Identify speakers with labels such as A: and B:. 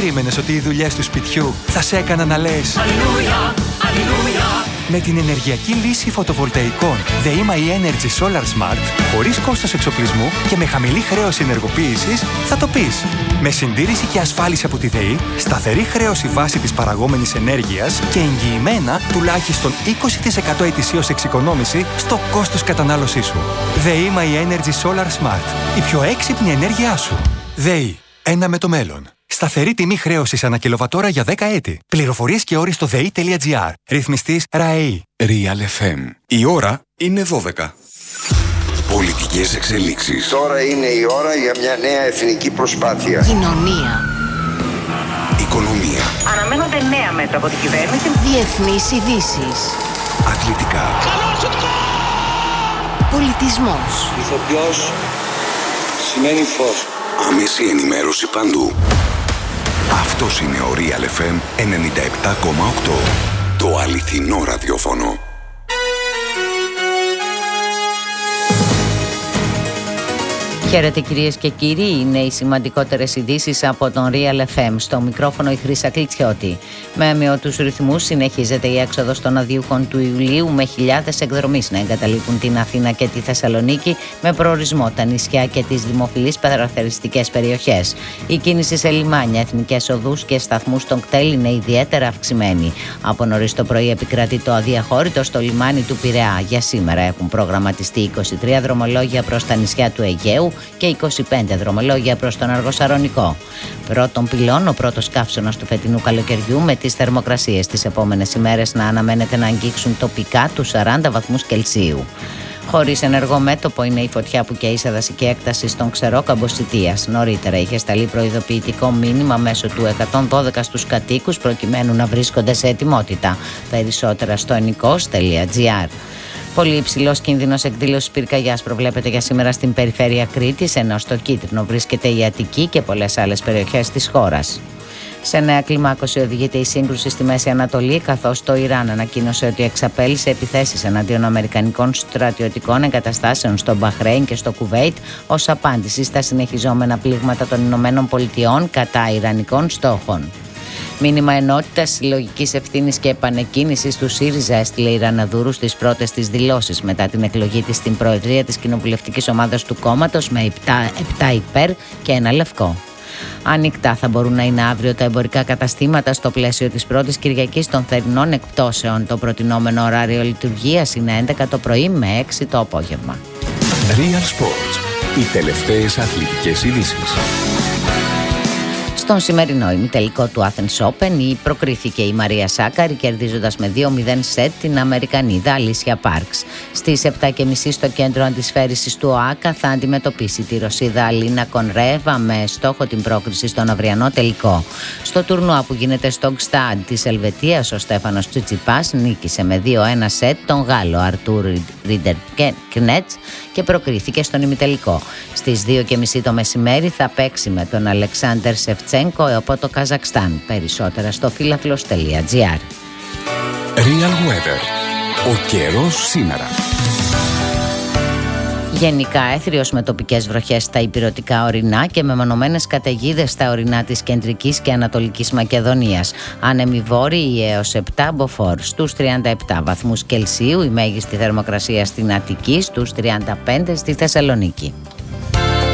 A: περίμενες ότι οι δουλειές του σπιτιού θα σε έκαναν να λες Αλληλούια, αλληλούια? Με την ενεργειακή λύση φωτοβολταϊκών ΔΕΗ Energy Solar Smart, χωρίς κόστος εξοπλισμού και με χαμηλή χρέωση ενεργοποίησης, θα το πεις. Με συντήρηση και ασφάλιση από τη ΔΕΗ, σταθερή χρέωση βάση της παραγόμενης ενέργειας και εγγυημένα τουλάχιστον 20% ετησίως εξοικονόμηση στο κόστος κατανάλωσής σου. ΔΕΗ Energy Solar Smart. Η πιο έξυπνη ενέργειά σου. ΔΕΗ. Ένα με το μέλλον. Σταθερή τιμή χρέωσης ανά κιλοβατόρα για 10 έτη. Πληροφορίες και όροι στο ΔΕΗ.gr. Ρυθμιστής ΡΑΕΗ.
B: Real FM. Η ώρα είναι 12. Πολιτικές εξελίξεις.
C: Τώρα είναι η ώρα για μια νέα εθνική προσπάθεια.
D: Κοινωνία.
B: Οικονομία.
E: Αναμένονται νέα μέτρα από την κυβέρνηση.
D: Διεθνείς ειδήσεις.
B: Αθλητικά.
D: Πολιτισμός.
F: Ηθοποιός σημαίνει φως.
B: Άμεση ενημέρωση παντού. Αυτός είναι ο Real FM 97,8. Το αληθινό ραδιόφωνο.
G: Χαίρετε κυρίες και κύριοι, είναι οι σημαντικότερες ειδήσεις από τον Real FM. Στο μικρόφωνο η Χρύσα Κλιτσιώτη. Με αμοιωτούς ρυθμούς συνεχίζεται η έξοδος των αδιούχων του Ιουλίου, με χιλιάδες εκδρομείς να εγκαταλείπουν την Αθήνα και τη Θεσσαλονίκη, με προορισμό τα νησιά και τις δημοφιλείς πεδρατεριστικές περιοχές. Η κίνηση σε λιμάνια, εθνικές οδούς και σταθμούς των κτέλ είναι ιδιαίτερα αυξημένη. Από νωρίς το πρωί επικρατεί το αδιαχώρητο στο λιμάνι του Πειραιά. Για σήμερα έχουν προγραμματιστεί 23 δρομολόγια προς τα νησιά του Αιγαίου και 25 δρομολόγια προς τον Αργοσαρονικό. Πρώτον πυλών, ο πρώτος καύσωνας του φετινού καλοκαιριού, με τις θερμοκρασίες τις επόμενες ημέρες να αναμένεται να αγγίξουν τοπικά τους 40 βαθμούς Κελσίου. Χωρίς ενεργό μέτωπο είναι η φωτιά που καίει σε δασική έκταση στον Ξερόκαμπο Σιτίας. Νωρίτερα είχε σταλεί προειδοποιητικό μήνυμα μέσω του 112 στους κατοίκους προκειμένου να βρίσκονται σε ετοιμότητα. Περισσότερα στο ennikos.gr. Πολύ υψηλός κίνδυνος εκδήλωσης πυρκαγιάς προβλέπεται για σήμερα στην περιφέρεια Κρήτης, ενώ στο κίτρινο βρίσκεται η Αττική και πολλές άλλες περιοχές της χώρας. Σε νέα κλιμάκωση οδηγείται η σύγκρουση στη Μέση Ανατολή, καθώς το Ιράν ανακοίνωσε ότι εξαπέλυσε επιθέσεις εναντίον αμερικανικών στρατιωτικών εγκαταστάσεων στο Μπαχρέιν και στο Κουβέιτ ως απάντηση στα συνεχιζόμενα πλήγματα των Ηνωμένων Πολιτειών κατά ιρανικών στόχων. Μήνυμα ενότητας, συλλογικής ευθύνης και επανεκκίνησης του ΣΥΡΙΖΑ έστειλε η Ραναδούρου στις πρώτες της δηλώσεις μετά την εκλογή της στην Προεδρία της κοινοβουλευτικής ομάδας του κόμματος, με 7 υπέρ και 1 λευκό. Ανοιχτά θα μπορούν να είναι αύριο τα εμπορικά καταστήματα στο πλαίσιο της πρώτης Κυριακής των θερινών εκπτώσεων. Το προτινόμενο ωράριο λειτουργίας είναι 11 το πρωί με 6 το απόγευμα.
B: Real Sports. Οι τελευταίες αθλητικές ειδήσεις.
G: Στον σημερινό ημιτελικό του Athens Open προκρίθηκε η Μαρία Σάκαρη, κερδίζοντας με 2-0 σετ την Αμερικανίδα Αλίσια Πάρξ. Στις 7.30 στο κέντρο αντισφαίρισης του ΟΑΚΑ θα αντιμετωπίσει τη Ρωσίδα Αλίνα Κονρέβα με στόχο την πρόκριση στον αυριανό τελικό. Στο τουρνουά που γίνεται στο Gstad της Ελβετίας, ο Στέφανος Τσιτσιπάς νίκησε με 2-1 σετ τον Γάλλο Αρτούρ Ριντερκνέτς και προκρίθηκε στον ημιτελικό. Στις 2.30 το μεσημέρι θα παίξει με τον Αλεξάνδερ Σεφτσένκο από το Καζακστάν. Περισσότερα στο φίλαθλος.gr.
B: Real Weather. Ο καιρός σήμερα.
G: Γενικά έθριος με τοπικές βροχές στα ηπειρωτικά ορεινά και με μεμονωμένες καταιγίδες στα ορεινά της κεντρικής και ανατολικής Μακεδονίας. Άνεμοι βόρειοι έως 7 μποφόρ. Στους 37 βαθμούς Κελσίου η μέγιστη θερμοκρασία στην Αττική, στους 35 στη Θεσσαλονίκη.